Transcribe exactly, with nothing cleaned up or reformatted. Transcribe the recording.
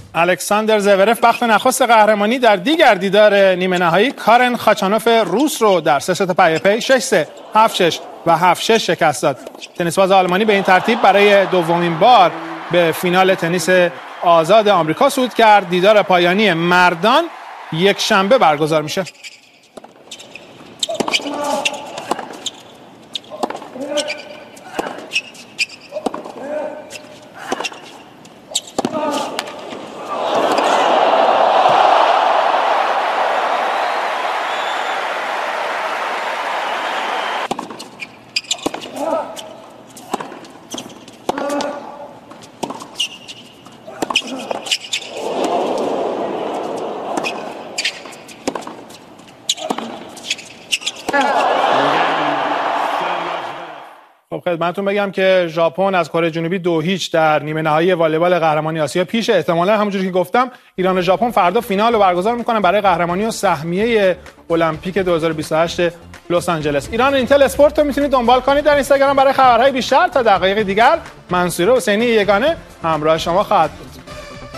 الکساندر زورف بخت نخست قهرمانی در دیگر دیدار نیمه نهایی کارن خاچانوف روس رو در سه ست پی پی شش سه، هفت شش و هفت شش شکست داد. تنیسباز آلمانی به این ترتیب برای دومین بار به فینال تنیس آزاد آمریکا صعود کرد. دیدار پایانی مردان یک شنبه برگزار میشه. خب خدمتتون بگم که ژاپن از کره جنوبی دو هیچ در نیمه نهایی والیبال قهرمانی آسیا پیش. احتمالاً همونجوری که گفتم ایران و ژاپن فردا فینال رو برگزار میکنن برای قهرمانی و سهمیه المپیک دو هزار و بیست و هشت لس آنجلس. ایران اینتل اسپورت رو میتونید دنبال کنید در اینستاگرام برای خبرهای بیشتر. تا دقایق دیگر منصور حسینی یگانه همراه شما خواهد بود.